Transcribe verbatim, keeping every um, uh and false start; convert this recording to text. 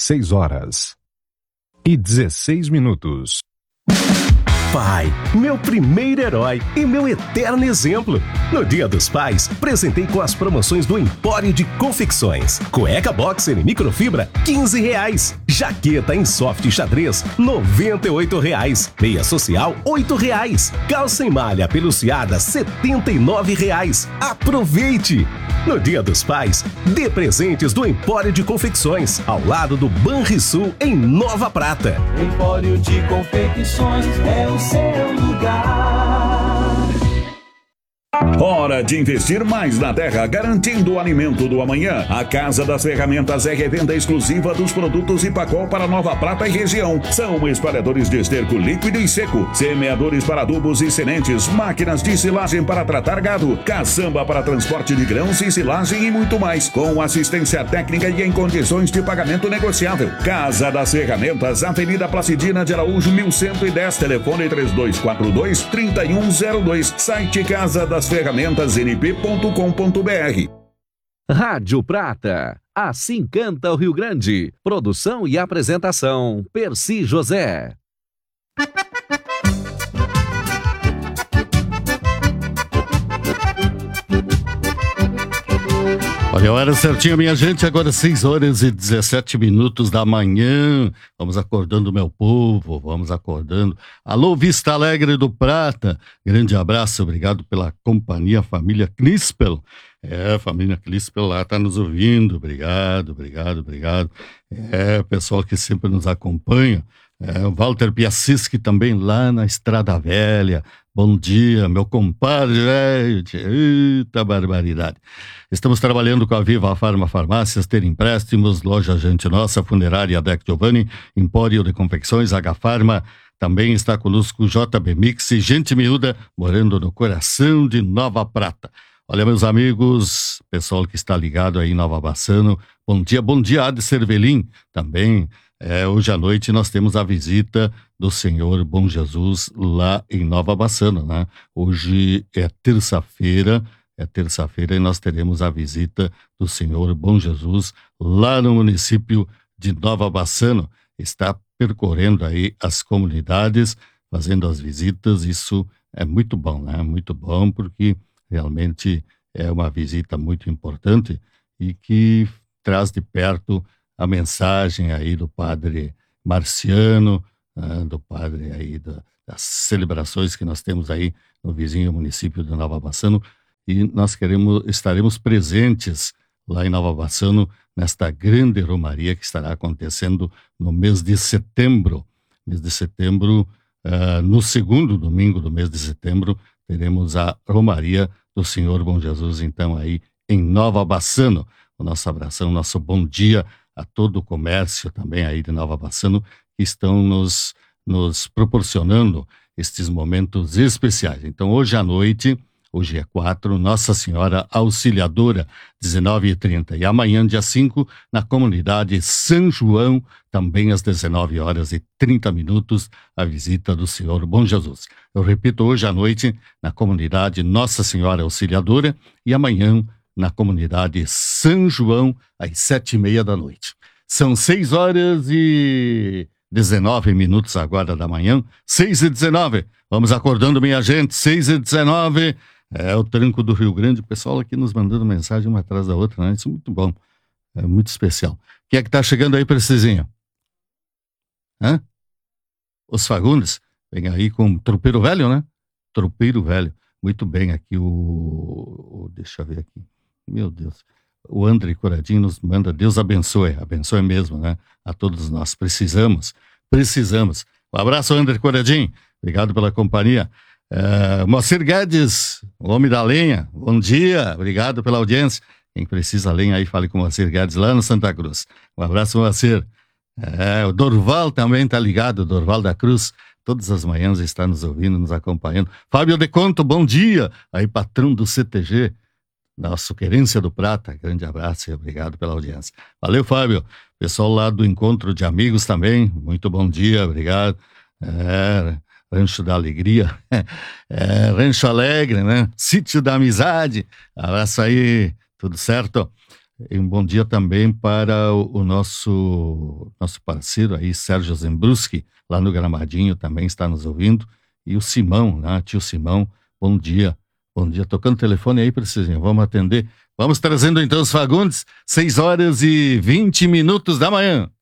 dezesseis horas e dezesseis minutos. Pai, meu primeiro herói e meu eterno exemplo. No Dia dos Pais, presentei com as promoções do Empório de Confecções. Cueca boxer em microfibra, quinze reais. Jaqueta em soft xadrez, noventa e oito reais. Meia social, oito reais. Calça em malha peluciada, setenta e nove reais. Aproveite! No Dia dos Pais, dê presentes do Empório de Confecções, ao lado do Banrisul, em Nova Prata. Empório de Confecções é o seu lugar. Hora de investir mais na terra, garantindo o alimento do amanhã. A Casa das Ferramentas é revenda exclusiva dos produtos Ipacol para Nova Prata e região. São espalhadores de esterco líquido e seco, semeadores para adubos e sementes, máquinas de silagem para tratar gado, caçamba para transporte de grãos e silagem e muito mais, com assistência técnica e em condições de pagamento negociável. Casa das Ferramentas, Avenida Placidina de Araújo, mil cento e dez, telefone três dois quatro dois, três um zero dois, site Casa das Ferramentas n p ponto com ponto b r. Rádio Prata, assim canta o Rio Grande. Produção e apresentação, Percy José. Olha a hora certinha, minha gente, agora seis horas e dezessete minutos da manhã. Vamos acordando, meu povo, vamos acordando. Alô, Vista Alegre do Prata, grande abraço, obrigado pela companhia, família Knispel. É, família Knispel lá tá nos ouvindo, obrigado, obrigado, obrigado. É, pessoal que sempre nos acompanha. É, o Walter Piaciski também lá na Estrada Velha. Bom dia, meu compadre, velho. Eita barbaridade. Estamos trabalhando com a Viva Farma Farmácias, ter empréstimos, loja Gente Nossa, Funerária Deck Giovanni, Empório de Confecções, H Farma. Também está conosco J B Mix e Gente Miúda, morando no coração de Nova Prata. Olha, meus amigos, pessoal que está ligado aí em Nova Bassano, bom dia, bom dia, Ade Cervelim, também. É, hoje à noite nós temos a visita do Senhor Bom Jesus lá em Nova Bassano, né? Hoje é terça-feira, é terça-feira e nós teremos a visita do Senhor Bom Jesus lá no município de Nova Bassano. Está percorrendo aí as comunidades, fazendo as visitas, isso é muito bom, né? Muito bom porque realmente é uma visita muito importante e que traz de perto a mensagem aí do padre Marciano, uh, do padre aí da, das celebrações que nós temos aí no vizinho município de Nova Bassano, e nós queremos, estaremos presentes lá em Nova Bassano nesta grande romaria que estará acontecendo no mês de setembro. Mês de setembro, uh, no segundo domingo do mês de setembro, teremos a romaria do Senhor Bom Jesus, então aí em Nova Bassano. O nosso abração, nosso bom dia a todo o comércio também aí de Nova Bassano, que estão nos, nos proporcionando estes momentos especiais. Então, hoje à noite, hoje é quatro, Nossa Senhora Auxiliadora, dezenove e trinta. E amanhã, dia cinco, na comunidade São João, também às dezenove horas e trinta minutos, a visita do Senhor Bom Jesus. Eu repito, hoje à noite, na comunidade Nossa Senhora Auxiliadora, e amanhã, na comunidade São João, às sete e meia da noite. São seis horas e dezenove minutos agora da manhã, seis e dezenove. Vamos acordando, minha gente, seis e dezenove. É o tranco do Rio Grande, o pessoal aqui nos mandando mensagem uma atrás da outra, né? Isso é muito bom, é muito especial. Quem é que tá chegando aí, Precisinho? Hã? Os Fagundes, vem aí com Tropeiro Velho, né? Tropeiro Velho. Muito bem, aqui o... o deixa eu ver aqui. Meu Deus, o André Coradinho nos manda, Deus abençoe, abençoe mesmo, né? A todos nós, precisamos, precisamos. Um abraço, André Coradinho, obrigado pela companhia. Uh, Moacir Guedes, o homem da lenha, bom dia, obrigado pela audiência. Quem precisa lenha aí, fale com o Moacir Guedes lá no Santa Cruz. Um abraço, Moacir. É, o Dorval também tá ligado, o Dorval da Cruz, todas as manhãs está nos ouvindo, nos acompanhando. Fábio de Conto, bom dia, aí patrão do C T G, nosso Querência do Prata, grande abraço e obrigado pela audiência. Valeu, Fábio. Pessoal lá do Encontro de Amigos também, muito bom dia, obrigado. É, Rancho da Alegria, é, Rancho Alegre, né? Sítio da Amizade, abraço aí, tudo certo? E um bom dia também para o, o nosso, nosso parceiro aí, Sérgio Zembruski, lá no Gramadinho, também está nos ouvindo. E o Simão, né? Tio Simão, bom dia. Bom dia, tocando o telefone aí, Precisinho, vamos atender. Vamos trazendo então os Fagundes, seis horas e vinte minutos da manhã.